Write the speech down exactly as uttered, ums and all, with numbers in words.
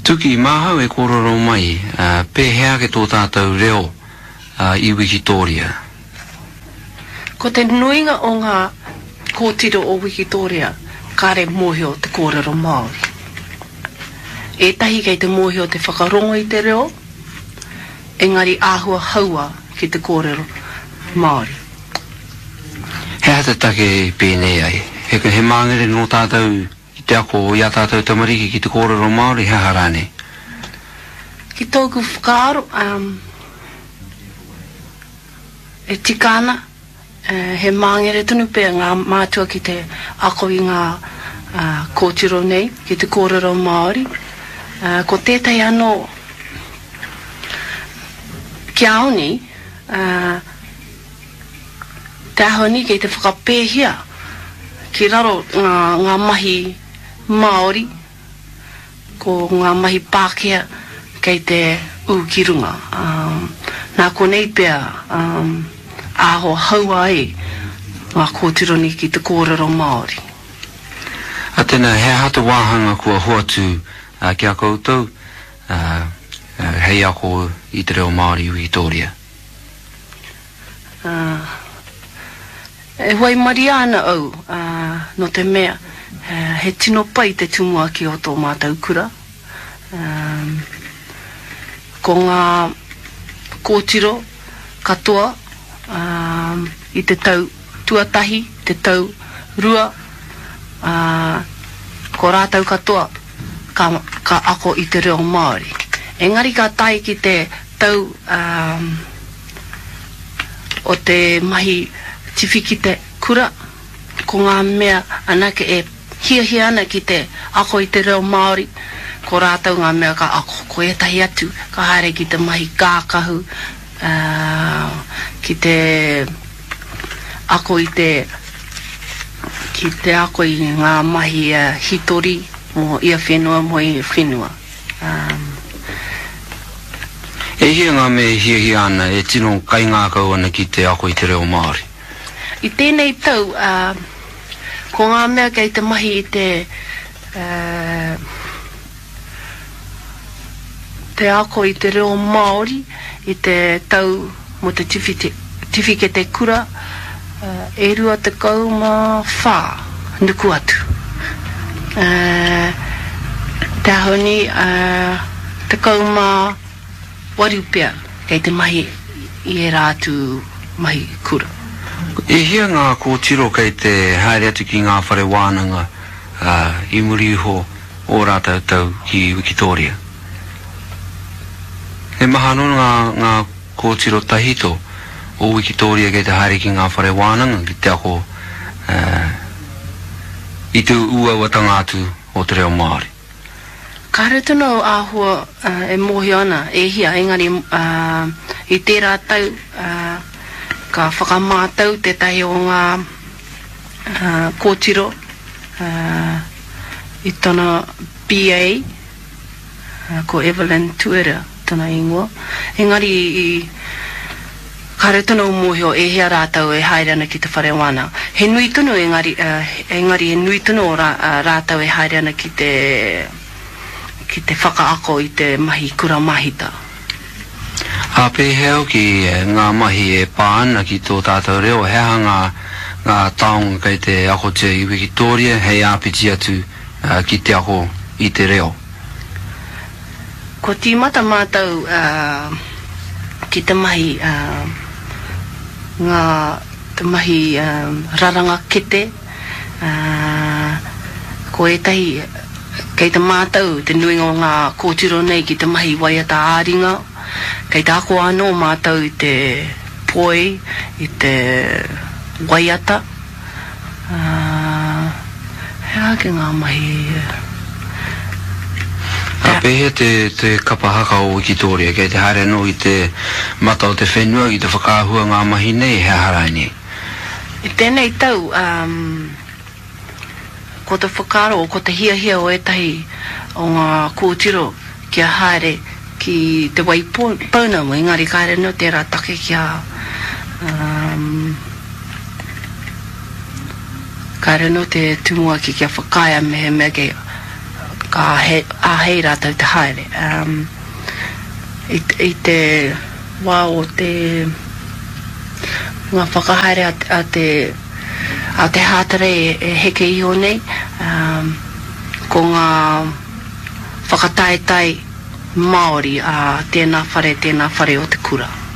Tuki maha e kororo mai, uh, pe hea ke tō tātou reo uh, i Wikitoria. Ko te nuinga o ngā kōtiro o Wikitoria, kare mōhio te kōrero Māori. E tahi kei te mōhio te whakarongo i te reo, engari āhua haua ki te kōrero Māori. Hea te take pēnei ai, he, he māngere no tātou te ako o ia tātou tamariki ki te kōrero Māori, he harane. Ki tōku whakaaro, um, e tikana, uh, he māngere tunu pēr ngā mātua ki te ako i ngā uh, kōtiro nei, ki te kōrero Māori. Uh, ko tētai anō ki aoni, uh, te aho ni kei te whakapēhia, ki raro ngā, ngā mahi Māori, ko ngā mahi Pākehā kei te ūkirunga. Um, nā konei pēr um, āho haua ai ngā kōtironi ki te kōrero Māori. A tēnā, he hata wāhanga kua hoatu uh, ki a koutou, uh, uh, hei ako i te reo Māori Wikitoria. Uh, e wai mariana au uh, no te mea, uh, he tino pai te tumua ki o tō mātou kura. Um, ko ngā kōtiro katoa um, i te tau tuatahi, te tau rua, uh, ko rātau katoa ka, ka ako i te reo Māori. Engari ka tai ki te tau um, o te mahi tiwhiki te kura, ko ngā mea anake e hia hia ana ki te ako i te reo Māori, ko rātau ngā mea ka ako, ko e tahi atu, ka haere ki te mahi kākahu, uh, ki te ako i te, ki te ako i ngā mahi uh, hitori, mo ia whenua, mo ia whenua. Um, E hia ngā me hia hia ana, e tino kai ngā kau ana ki te ako i te reo Māori. I tēnei tau, uh, ko ngā mea kei te mahi i te uh, te ako i te reo Māori, i te tau mo te tiwhike te kura, uh, e rua te kau mā whā, nuku atu. Uh, te ahoni, uh, te kau mā warupea, kei te mahi i e rātu mahi kura. E hia ngā kōtiro kei te haere atu ki ngā whare wānanga uh, i muri iho o rātau tau ki Wikitoria. He maha no ngā, ngā kōtiro tahito o Wikitoria kei te haere ki ngā whare wānanga ki te ako uh, i te ua watanga atu o te reo Māori. Ka retano āhua uh, e mohi ana, e hia, engari uh, i tērā tau uh, ka whakamātau te tahi o ngā uh, kōtiro uh, i tana B A, uh, ko Evelyn Tuera, tana ingoa. Engari i ka retano mohi o e hia rātau e haere ana ki te whare wana. He nui tunu engari, uh, engari he nui tunu o rā, uh, rātau e haere ana ki te ki te whakaako i te mahi kura mahita. A pēheo ki ngā mahi e pāna ki tō tātou reo, hea ngā, ngā taonga kei te ako te i Wikitoria, hei āpiti atu uh, ki te ako i te reo. Ko tīmata mātou uh, ki te mahi, uh, ngā te mahi uh, raranga kete, uh, ko e tahi kei te mātou, te nuinga o ngā kōtiro nei ki te mahi waiata āringa, kei te ako anō mātou i te poi, i te waiata. Uh, hea ke ngā mahi... A pehe te, te kapahaka o Wikitoria, kei te haere no i te mata o te whenua, i te whakaahua ngā mahi nei, hea harai nei. I tēnei tau, um, ko te whakaro o ko te hia hia o etahi o ngā kōtiro kia haere ki te wai pōna mo, engari kāre no tērā take kia um, kāre no te tumua ki kia whakaia mehe mea kei ka he, a hei rātou te haere. Um, i, I te wā o te ngā whakahaere a, a te a te hātare e, e heke iho nei, um, ko ngā whakataetai Māori a tēnā whare, tēnā whare o te kura.